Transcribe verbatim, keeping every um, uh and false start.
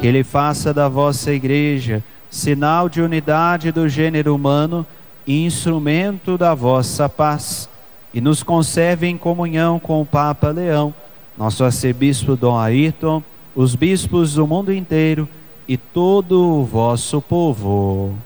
que Ele faça da vossa Igreja sinal de unidade do gênero humano e instrumento da vossa paz, e nos conserve em comunhão com o Papa Leão, nosso arcebispo Dom Ayrton, os bispos do mundo inteiro e todo o vosso povo.